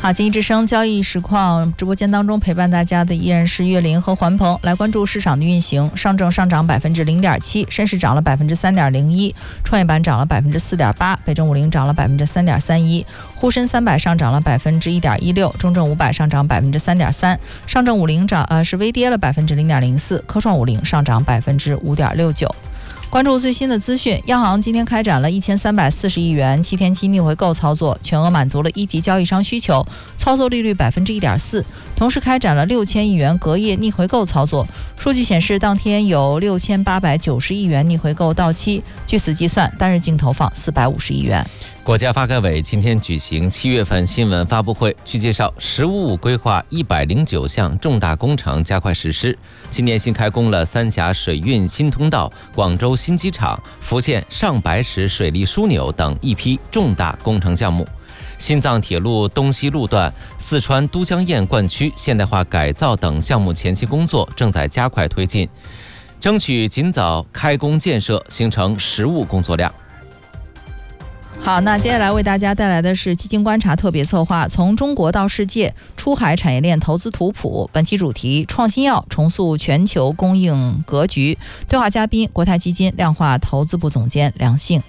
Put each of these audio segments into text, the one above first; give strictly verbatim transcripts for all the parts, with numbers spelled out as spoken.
好，经济之声交易实况直播间当中陪伴大家的依然是岳林和环鹏，来关注市场的运行。上证上涨百分之零点七，深市涨了百分之三点零一，创业板涨了百分之四点八，北证五零涨了百分之三点三一，沪深三百上涨了百分之一点一六，中证五百上涨百分之三点三，上证五零涨呃是微跌了百分之零点零四，科创五零上涨百分之五点六九。关注最新的资讯，央行今天开展了一千三百四十亿元七天期逆回购操作，全额满足了一级交易商需求，操作利率百分之一点四。同时开展了六千亿元隔夜逆回购操作。数据显示，当天有六千八百九十亿元逆回购到期，据此计算，单日净投放四百五十亿元。 国家发改委今天举行七月份新闻发布会，据介绍，“十五五”规划一百零九项重大工程加快实施。今年新开工了三峡水运新通道、广州新机场、福建上白石水利枢纽等一批重大工程项目。新藏铁路东西路段、四川都江堰灌区现代化改造等项目前期工作正在加快推进，争取尽早开工建设，形成“十五”工作量。 好，那接下来为大家带来的是基金观察特别策划，从中国到世界，出海产业链投资图谱。本期主题：创新药重塑全球供应格局。对话嘉宾：国泰基金量化投资部总监梁幸。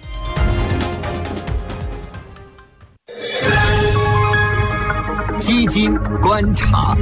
基金观察。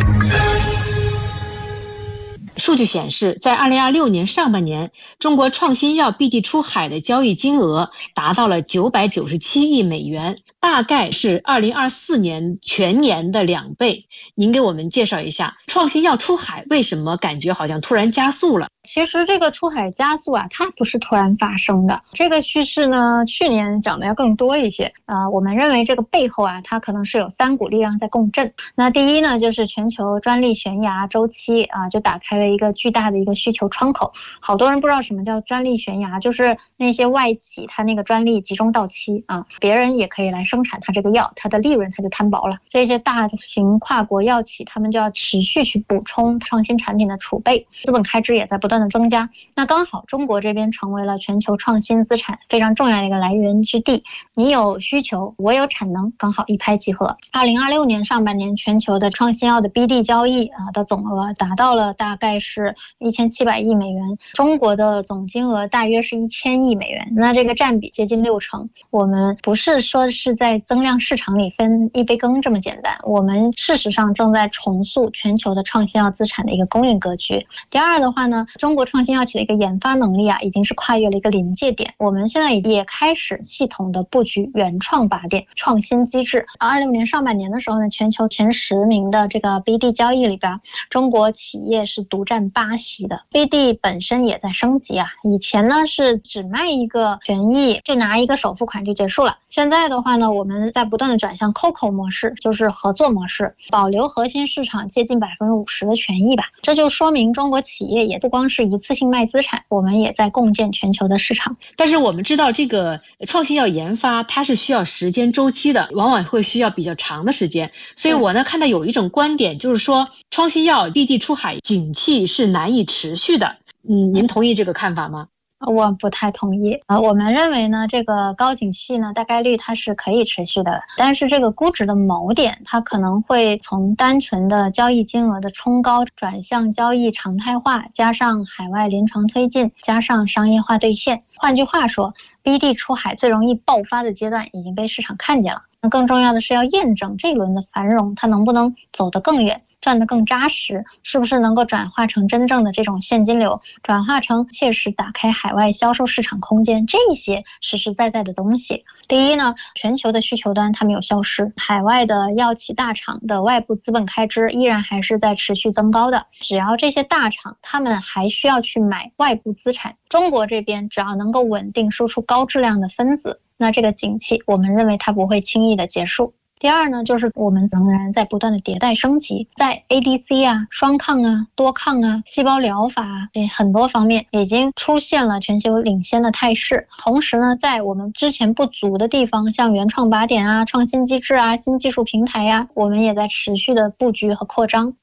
数据显示，在二零二六年上半年，中国创新药 B D 出海的交易金额达到了九百九十七亿美元，大概是二零二四年全年的两倍。您给我们介绍一下，创新药出海为什么感觉好像突然加速了？ 其实这个出海加速啊，它不是突然发生的。这个趋势呢，去年涨得要更多一些。呃，我们认为这个背后啊，它可能是有三股力量在共振。那第一呢，就是全球专利悬崖周期啊，就打开了一个巨大的一个需求窗口。好多人不知道什么叫专利悬崖，就是那些外企它那个专利集中到期啊，别人也可以来生产它这个药，它的利润它就摊薄了。这些大型跨国药企，他们就要持续去补充创新产品的储备，资本开支也在不断的增加。那刚好中国这边成为了全球创新资产非常重要的一个来源之地，你有需求，我有产能，刚好一拍即合。二零二六年上半年，全球的创新药的 B D 交易啊的总额达到了大概是一千七百亿美元，中国的总金额大约是一千亿美元，那这个占比接近六成。我们不是说是在增量市场里分一杯羹这么简单，我们事实上正在重塑全球的创新药资产的一个供应格局。第二的话呢，中国创新药企的一个研发能力啊，已经是跨越了一个临界点。我们现在也开始系统的布局原创靶点、创新机制。二六年上半年的时候呢，全球前十名的这个 B D 交易里边，中国企业是独占八席的。B D 本身也在升级啊，以前呢是只卖一个权益，就拿一个首付款就结束了。现在的话呢，我们在不断的转向 C O C O 模式，就是合作模式，保留核心市场接近百分之五十的权益吧。这就说明中国企业也不光是一次性卖资产，我们也在共建全球的市场。 但是我们知道，这个创新药研发它是需要时间周期的，往往会需要比较长的时间。所以我呢看到有一种观点，就是说创新药 B D 出海景气是难以持续的。嗯，您同意这个看法吗？ 我不太同意啊、呃，我们认为呢，这个高景气呢，大概率它是可以持续的，但是这个估值的锚点，它可能会从单纯的交易金额的冲高转向交易常态化，加上海外临床推进，加上商业化兑现。换句话说 ，B D 出海最容易爆发的阶段已经被市场看见了。那更重要的是要验证这一轮的繁荣，它能不能走得更远，赚得更扎实，是不是能够转化成真正的这种现金流，转化成切实打开海外销售市场空间，这些实实在在的东西。第一呢，全球的需求端它没有消失，海外的药企大厂的外部资本开支依然还是在持续增高的，只要这些大厂他们还需要去买外部资产，中国这边只要能够稳定输出高质量的分子，那这个景气我们认为它不会轻易的结束。第二呢，就是我们仍然在不断的迭代升级，在 A D C 啊、双抗啊、多抗啊、细胞疗法啊，这很多方面已经出现了全球领先的态势。同时呢，在我们之前不足的地方，像原创靶点啊、创新机制啊、新技术平台啊，我们也在持续的布局和扩张。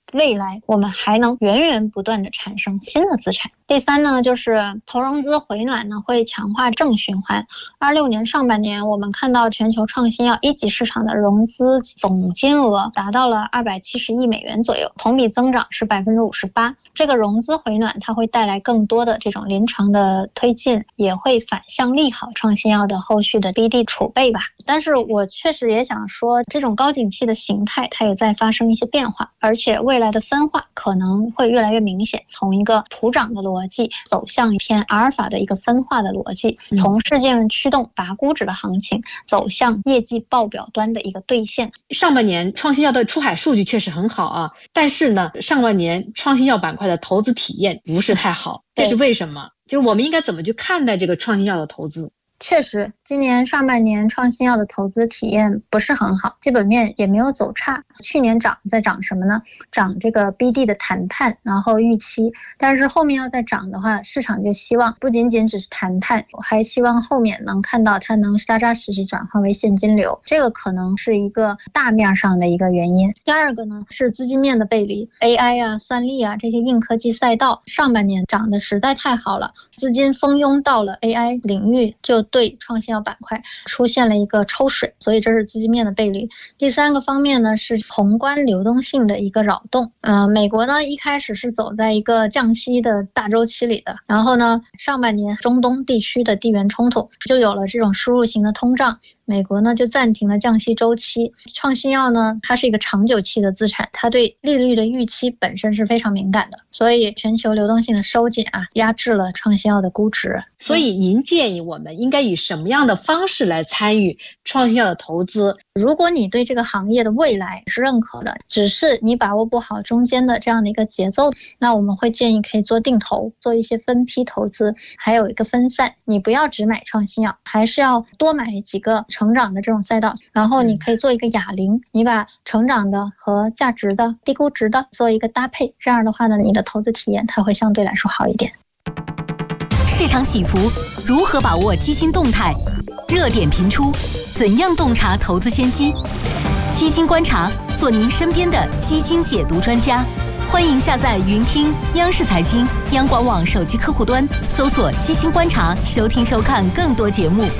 未来我们还能源源不断的产生新的资产。第三呢，就是投融资回暖呢会强化正循环。二六年上半年，我们看到全球创新药一级市场的融资总金额达到了二百七十亿美元左右，同比增长是百分之五十八。这个融资回暖它会带来更多的这种临床的推进，也会反向利好创新药的后续的 B D 储备吧。但是我确实也想说，这种高景气的形态它也在发生一些变化，而且未来的分化可能会越来越明显，从一个普涨的逻辑走向一片阿尔法的一个分化的逻辑，从事件驱动拔估值的行情走向业绩报表端的一个兑现。 上半年创新药的出海数据确实很好啊，但是呢，上半年创新药板块的投资体验不是太好，这是为什么？就是我们应该怎么去看待这个创新药的投资？ 确实，今年上半年创新药的投资体验不是很好，基本面也没有走差。去年涨在涨什么呢？涨这个 B D 的谈判，然后预期。但是后面要再涨的话，市场就希望不仅仅只是谈判，还希望后面能看到它能扎扎实实转化为现金流。这个可能是一个大面上的一个原因。第二个呢，是资金面的背离 ，A I 啊、算力啊这些硬科技赛道，上半年涨得实在太好了，资金蜂拥到了 A I 领域，就对创新药板块出现了一个抽水，所以这是资金面的背离。第三个方面呢，是宏观流动性的一个扰动。呃，美国呢一开始是走在一个降息的大周期里的，然后呢，上半年中东地区的地缘冲突就有了这种输入型的通胀。美国呢就暂停了降息周期，创新药呢它是一个长久期的资产，它对利率的预期本身是非常敏感的，所以全球流动性的收紧啊，压制了创新药的估值。 所以您建议我们应该以什么样的方式来参与创新药的投资？ 如果你对这个行业的未来是认可的，只是你把握不好中间的这样的一个节奏，那我们会建议可以做定投，做一些分批投资，还有一个分散。你不要只买创新药，还是要多买几个成长的这种赛道，然后你可以做一个哑铃，你把成长的和价值的、低估值的做一个搭配，这样的话呢，你的投资体验它会相对来说好一点。 市场起伏，如何把握基金动态？热点频出，怎样洞察投资先机？基金观察，做您身边的基金解读专家。欢迎下载云听央视财经、央广网手机客户端，搜索基金观察，收听收看更多节目。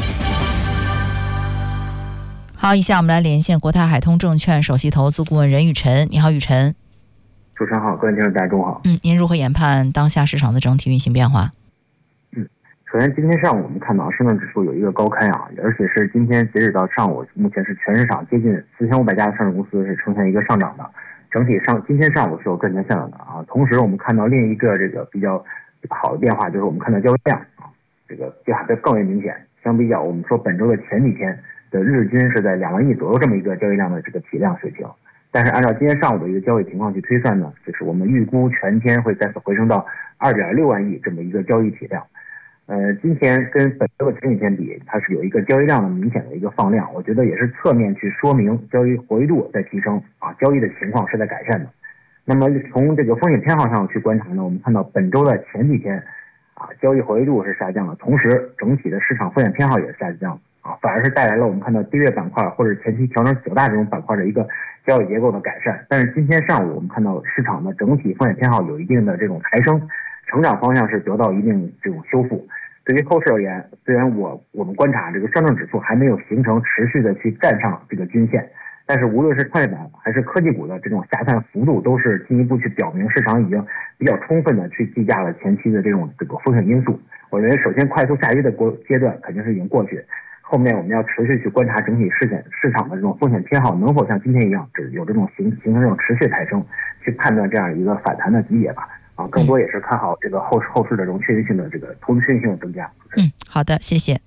好，以下我们来连线国泰海通证券首席投资顾问任宇晨。你好，宇晨。 主持人好，各位听众大家中午好。 嗯，您如何研判当下市场的整体运行变化？ 嗯，首先今天上午我们看到上证指数有一个高开啊，而且是今天截止到上午，目前是全市场接近四千五百家的上市公司是呈现一个上涨的，整体上今天上午是有赚钱现象的啊。同时我们看到另一个这个比较好的变化，就是我们看到交易量啊，这个变化更为明显。相比较我们说本周的前几天的日均是在两万亿左右这么一个交易量的这个体量水平，但是按照今天上午的一个交易情况去推算呢，就是我们预估全天会再次回升到二点六万亿这么一个交易体量。呃，今天跟本周的前几天比，它是有一个交易量的明显的一个放量，我觉得也是侧面去说明交易活跃度在提升啊，交易的情况是在改善的。那么从这个风险偏好上去观察呢，我们看到本周的前几天啊，交易活跃度是下降的，同时整体的市场风险偏好也是下降的。啊，反而是带来了我们看到低位板块或者前期调整较大这种板块的一个交易结构的改善。但是今天上午我们看到市场的整体风险偏好有一定的这种抬升，成长方向是得到一定这种修复。对于后市而言，虽然我我们观察这个上证指数还没有形成持续的去站上这个均线，但是无论是创业板还是科技股的这种下探幅度，都是进一步去表明市场已经比较充分的去计价了前期的这种这个风险因素。我认为首先快速下跌的过阶段肯定是已经过去。后面我们要持续去观察整体市险市场的这种风险偏好能否像今天一样有这种形形成这种持续抬升，去判断这样一个反弹的级别吧。啊，更多也是看好这个后后市的这种确定性的这个投资确定性的增加。 嗯，好的，谢谢。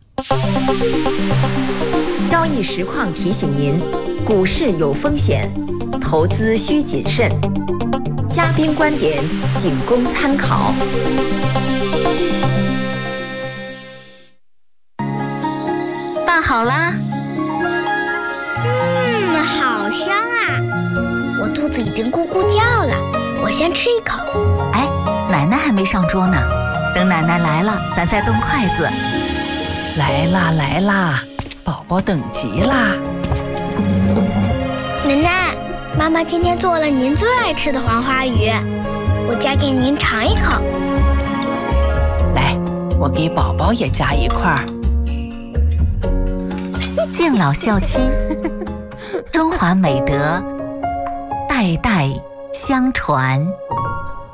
交易实况提醒您，股市有风险，投资需谨慎。嘉宾观点仅供参考。 好啦，嗯，好香啊！我肚子已经咕咕叫了，我先吃一口。 哎，奶奶还没上桌呢，等奶奶来了，咱再动筷子。 来啦来啦，宝宝等急啦！ 奶奶， 妈妈今天做了您最爱吃的黄花鱼，我夹给您尝一口。 来，我给宝宝也夹一块儿。 敬老孝亲，中华美德代代相传。